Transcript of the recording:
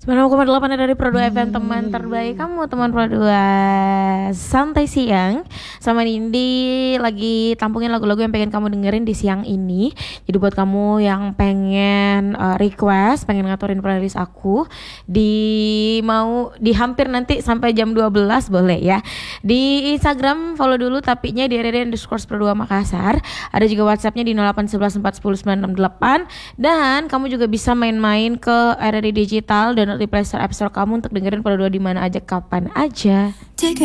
90,8 dari Pro 2 FM, teman terbaik kamu, teman Pro 2 Santai Siang sama Nindi lagi tampungin lagu-lagu yang pengen kamu dengerin di siang ini. Jadi buat kamu yang pengen request, pengen ngaturin playlist aku di hampir nanti sampai jam 12 boleh ya. Di Instagram follow dulu tapinya di @_Pro2 Makassar. Ada juga WhatsAppnya di 0811410968. Dan kamu juga bisa main-main ke RRI Digital dan di Play Store App Store kamu untuk dengerin Pro 2 di mana aja kapan aja.